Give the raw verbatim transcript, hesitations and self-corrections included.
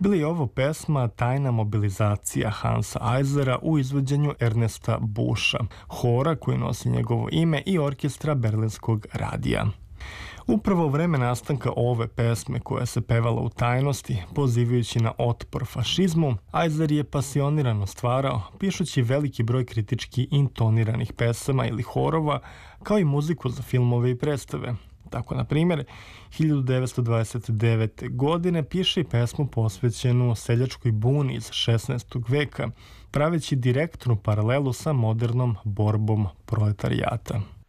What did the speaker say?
Bila je ovo pesma Tajna mobilizacija Hansa Eisera u izvođenju Ernesta Busha, hora koji nosi njegovo ime i orkestra Berlinskog radija. Upravo u vreme nastanka ove pesme koja se pevala u tajnosti, pozivajući na otpor fašizmu, Eiser je pasionirano stvarao, pišući veliki broj kritički intoniranih pesama ili horova, kao i muziku za filmove i predstave. Tako, na primjer, hiljadu devetsto dvadeset devete. godine piše i pesmu posvećenu seljačkoj buni iz šesnaestog veka, praveći direktnu paralelu sa modernom borbom proletarijata.